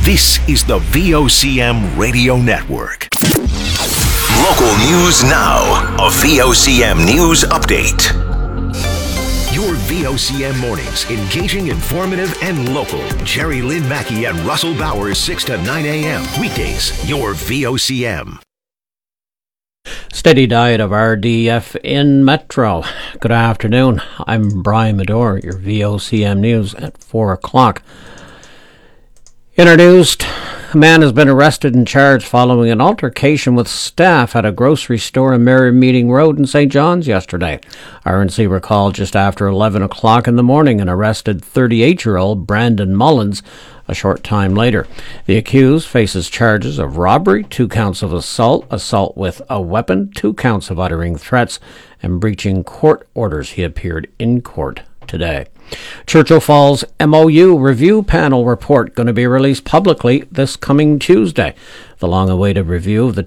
This is the VOCM Radio Network. Local news now. A VOCM News Update. Your VOCM mornings, engaging, informative, and local. Jerry Lynn Mackey and Russell Bowers, 6 to 9 a.m. Weekdays, your VOCM. Steady diet of RDF in Metro. Good afternoon. I'm Brian Medore, your VOCM News at 4 o'clock. Introduced, a man has been arrested and charged following an altercation with staff at a grocery store in Mary Meeting Road in St. John's yesterday. RNC recalled just after 11 o'clock in the morning and arrested 38-year-old Brandon Mullins a short time later. The accused faces charges of robbery, 2 counts of assault, assault with a weapon, 2 counts of uttering threats, and breaching court orders. He appeared in court today. Churchill Falls MOU review panel report going to be released publicly this coming Tuesday. The long-awaited review of the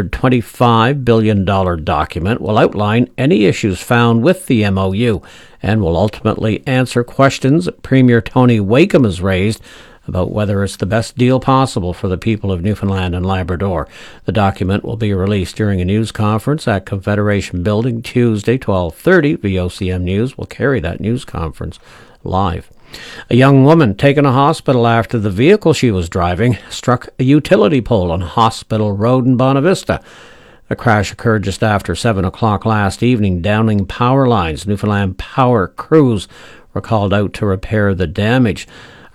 $225 billion document will outline any issues found with the MOU and will ultimately answer questions that Premier Tony Wakeham has raised about whether it's the best deal possible for the people of Newfoundland and Labrador. The document will be released during a news conference at Confederation Building Tuesday, 12:30. VOCM News will carry that news conference live. A young woman taken to hospital after the vehicle she was driving struck a utility pole on Hospital Road in Bonavista. The crash occurred just after 7 o'clock last evening, downing power lines. Newfoundland Power crews were called out to repair the damage.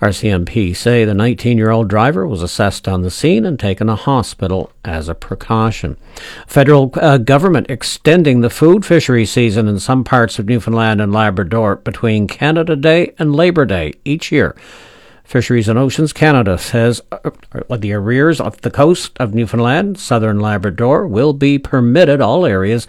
RCMP say the 19-year-old driver was assessed on the scene and taken to hospital as a precaution. Federal government extending the food fishery season in some parts of Newfoundland and Labrador between Canada Day and Labor Day each year. Fisheries and Oceans Canada says the arrears off the coast of Newfoundland, southern Labrador, will be permitted all areas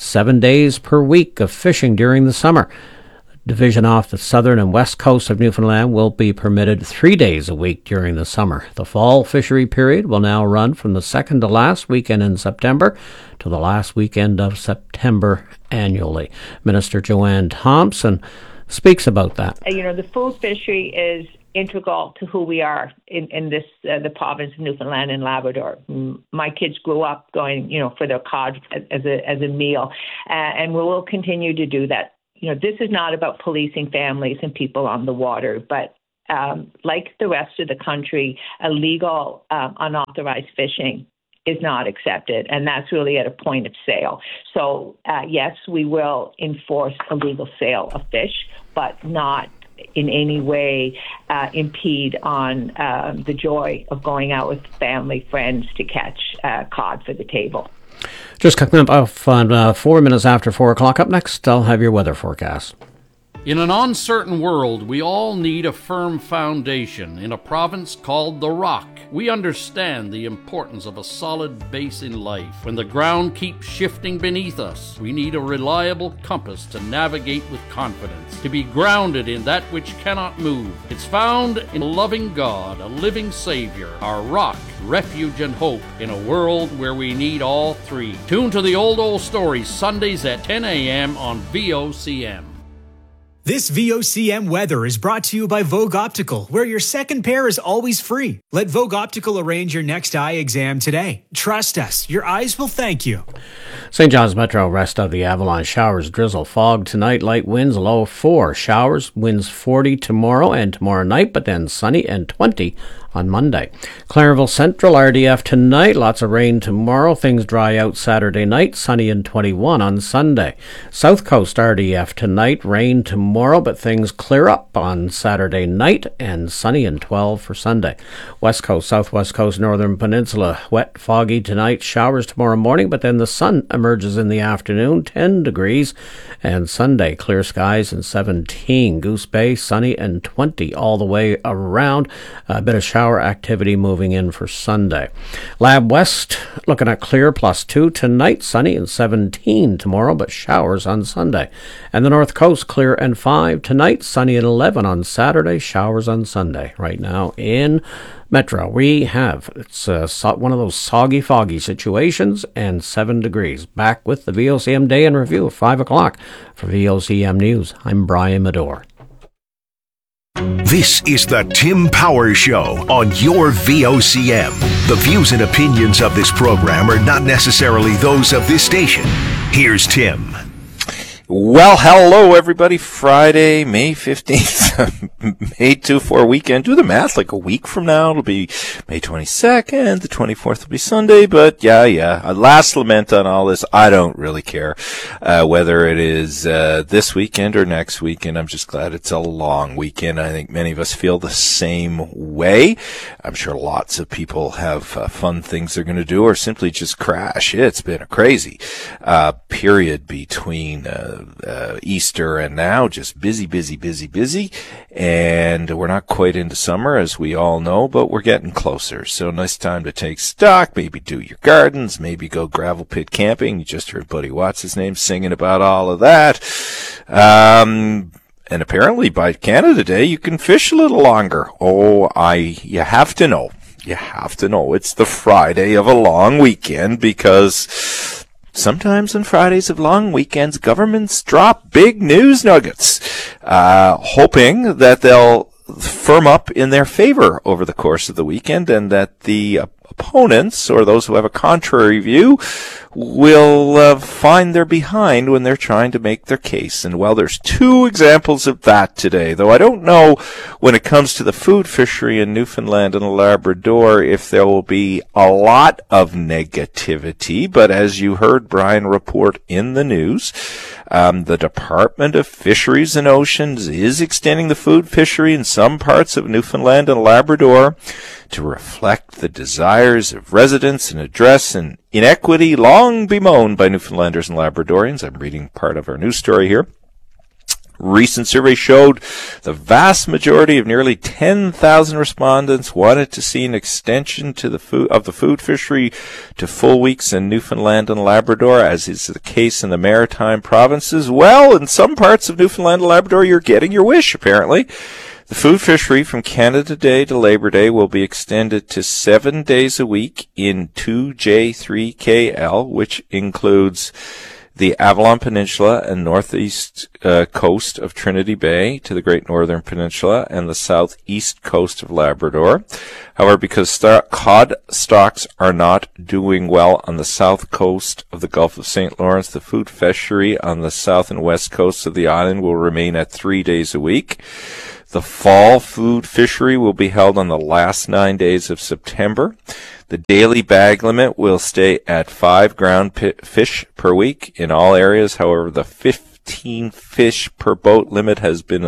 7 days per week of fishing during the summer. Division off the southern and west coast of Newfoundland will be permitted 3 days a week during the summer. The fall fishery period will now run from the second to last weekend in September to the last weekend of September annually. Minister Joanne Thompson speaks about that. The food fishery is integral to who we are in this the province of Newfoundland and Labrador. My kids grew up going, for their cod as a meal, and we will continue to do that. This is not about policing families and people on the water, but like the rest of the country, illegal, unauthorized fishing is not accepted, and that's really at a point of sale. So, yes, we will enforce illegal sale of fish, but not in any way impede on the joy of going out with family, friends to catch cod for the table. Just coming up on 4 minutes after 4 o'clock. Up next, I'll have your weather forecast. In an uncertain world, we all need a firm foundation in a province called the Rock. We understand the importance of a solid base in life. When the ground keeps shifting beneath us, we need a reliable compass to navigate with confidence, to be grounded in that which cannot move. It's found in a loving God, a living Savior, our rock, refuge, and hope in a world where we need all three. Tune to the Old Stories, Sundays at 10 a.m. on VOCM. This VOCM weather is brought to you by Vogue Optical, where your second pair is always free. Let Vogue Optical arrange your next eye exam today. Trust us, your eyes will thank you. St. John's Metro, rest of the avalanche. Showers, drizzle, fog tonight, light winds, low of 4. Showers, winds 40 tomorrow and tomorrow night, but then sunny and 20 on Monday. Clarenville Central, RDF tonight, lots of rain tomorrow, things dry out Saturday night, sunny and 21 on Sunday. South Coast, RDF tonight, rain tomorrow, but things clear up on Saturday night and sunny and 12 for Sunday. West Coast, Southwest Coast, Northern Peninsula, wet, foggy tonight, showers tomorrow morning, but then the sun emerges in the afternoon, 10 degrees, and Sunday, clear skies and 17. Goose Bay, sunny and 20 all the way around. A bit of shower activity moving in for Sunday. Lab West, looking at clear, +2 tonight, sunny and 17 tomorrow, but showers on Sunday. And the North Coast, clear and 5 tonight, sunny and 11 on Saturday, showers on Sunday. Right now in Metro, we have, it's one of those soggy, foggy situations, and 7 degrees. Back with the VOCM Day in Review at 5 o'clock. For VOCM News, I'm Brian Medore. This is the Tim Power Show on your VOCM. The views and opinions of this program are not necessarily those of this station. Here's Tim. Well, hello, everybody. Friday, May 15th, May 2-4 weekend. Do the math, like a week from now, it'll be May 22nd. The 24th will be Sunday. But yeah. A last lament on all this. I don't really care whether it is this weekend or next weekend. I'm just glad it's a long weekend. I think many of us feel the same way. I'm sure lots of people have fun things they're going to do or simply just crash. It's been a crazy period between Easter and now, just busy, and we're not quite into summer, as we all know, but we're getting closer. So nice time to take stock, maybe do your gardens, maybe go gravel pit camping. You just heard Buddy Watts' name singing about all of that. And apparently by Canada Day, you can fish a little longer. You have to know. It's the Friday of a long weekend, because sometimes on Fridays of long weekends, governments drop big news nuggets, hoping that they'll firm up in their favor over the course of the weekend, and that the opponents, or those who have a contrary view, will find they're behind when they're trying to make their case. And well, there's two examples of that today, though I don't know when it comes to the food fishery in Newfoundland and Labrador if there will be a lot of negativity. But as you heard Brian report in the news, the Department of Fisheries and Oceans is extending the food fishery in some parts of Newfoundland and Labrador to reflect the desires of residents and address an inequity long bemoaned by Newfoundlanders and Labradorians. I'm reading part of our news story here. Recent survey showed the vast majority of nearly 10,000 respondents wanted to see an extension to the food fishery to full weeks in Newfoundland and Labrador, as is the case in the Maritime provinces. Well, in some parts of Newfoundland and Labrador, you're getting your wish, apparently. The food fishery from Canada Day to Labor Day will be extended to 7 days a week in 2J3KL, which includes the Avalon Peninsula and northeast coast of Trinity Bay to the Great Northern Peninsula and the southeast coast of Labrador. However, because cod stocks are not doing well on the south coast of the Gulf of St. Lawrence, the food fishery on the south and west coasts of the island will remain at 3 days a week. The fall food fishery will be held on the last 9 days of September. The daily bag limit will stay at 5 ground fish per week in all areas. However, the 15 fish per boat limit has been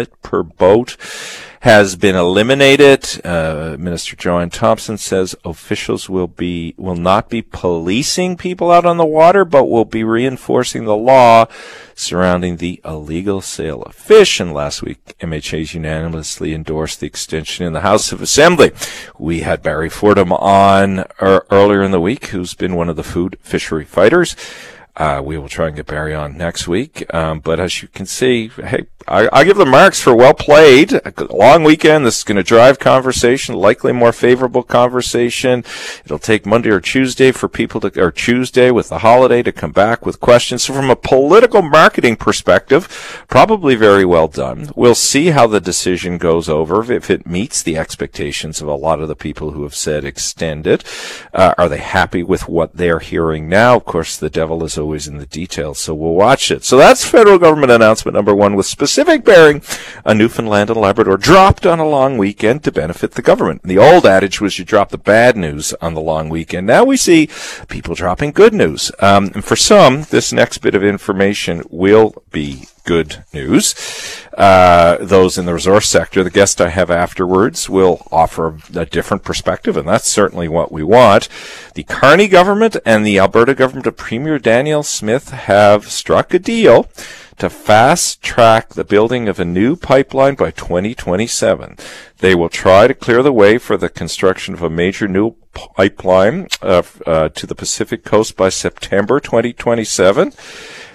eliminated. Minister Joanne Thompson says officials will not be policing people out on the water, but will be reinforcing the law surrounding the illegal sale of fish. And last week, MHA's unanimously endorsed the extension in the House of Assembly. We had Barry Fordham on earlier in the week, who's been one of the food fishery fighters. We will try and get Barry on next week. But as you can see, hey, I give the marks for well played. A long weekend. This is going to drive conversation, likely more favorable conversation. It'll take Monday or Tuesday for people or Tuesday with the holiday to come back with questions. So from a political marketing perspective, probably very well done. We'll see how the decision goes over, if it meets the expectations of a lot of the people who have said extend it. Are they happy with what they're hearing now? Of course, the devil is always in the details, so we'll watch it. So that's federal government announcement number one, with specific bearing on Newfoundland and Labrador, dropped on a long weekend to benefit the government. The old adage was you drop the bad news on the long weekend. Now we see people dropping good news. And for some, this next bit of information will be good news. Those in the resource sector, the guest I have afterwards will offer a different perspective, and that's certainly what we want. The Carney government and the Alberta government of Premier Danielle Smith have struck a deal to fast-track the building of a new pipeline by 2027. They will try to clear the way for the construction of a major new pipeline to the Pacific Coast by September 2027.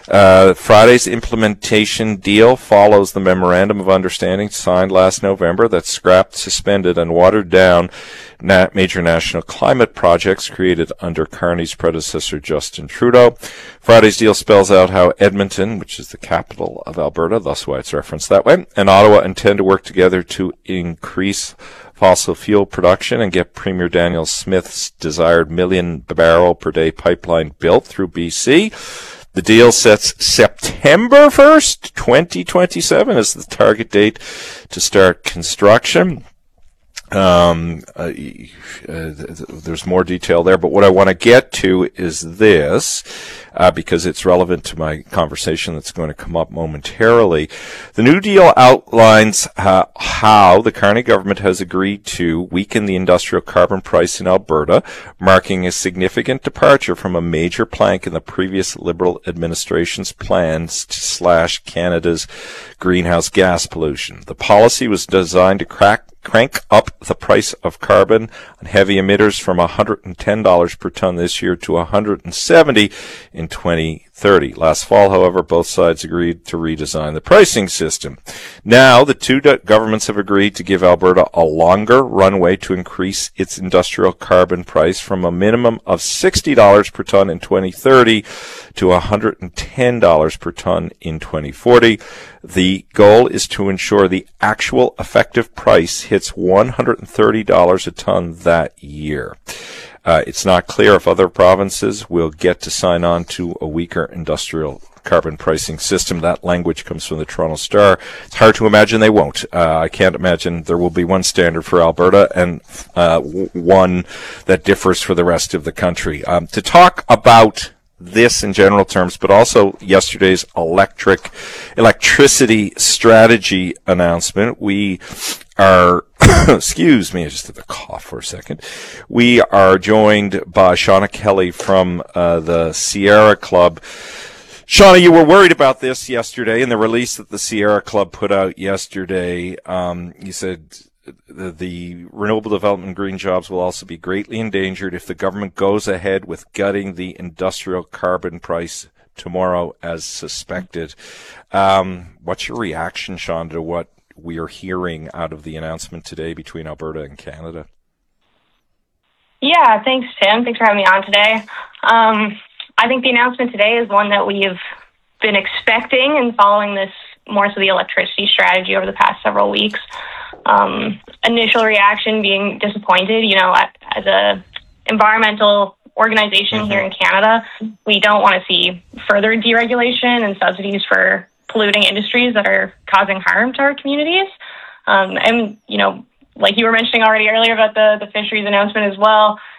Friday's implementation deal follows the Memorandum of Understanding signed last November that scrapped, suspended, and watered down major national climate projects created under Carney's predecessor, Justin Trudeau. Friday's deal spells out how Edmonton, which is the capital of Alberta, thus why it's referenced that way, and Ottawa intend to work together to increase fossil fuel production and get Premier Daniel Smith's desired 1 million barrel per day pipeline built through BC. The deal sets September 1st, 2027 as the target date to start construction. There's more detail there, but what I want to get to is this, because it's relevant to my conversation that's going to come up momentarily. The New Deal outlines how the Carney government has agreed to weaken the industrial carbon price in Alberta, marking a significant departure from a major plank in the previous Liberal administration's plans to slash Canada's greenhouse gas pollution. The policy was designed to crank up the price of carbon on heavy emitters from $110 per ton this year to $170 in 2030. Last fall, however, both sides agreed to redesign the pricing system. Now, the two governments have agreed to give Alberta a longer runway to increase its industrial carbon price from a minimum of $60 per ton in 2030 to $110 per ton in 2040. The goal is to ensure the actual effective price hits $130 a ton that year. It's not clear if other provinces will get to sign on to a weaker industrial carbon pricing system. That language comes from the Toronto Star. It's hard to imagine they won't. I can't imagine there will be one standard for Alberta and one that differs for the rest of the country. To talk about this in general terms, but also yesterday's electricity strategy announcement, we are excuse me, I just had to cough for a second. We are joined by Shauna Kelly from the Sierra Club. Shauna, you were worried about this yesterday in the release that the Sierra Club put out yesterday. You said the renewable development green jobs will also be greatly endangered if the government goes ahead with gutting the industrial carbon price tomorrow as suspected. What's your reaction, Shauna, to what we are hearing out of the announcement today between Alberta and Canada? Yeah, thanks, Tim. Thanks for having me on today. I think the announcement today is one that we have been expecting and following this more so the electricity strategy over the past several weeks. Initial reaction being disappointed. You know, as a environmental organization here in Canada, we don't want to see further deregulation and subsidies for polluting industries that are causing harm to our communities. And, you know, like you were mentioning already earlier about the fisheries announcement as well,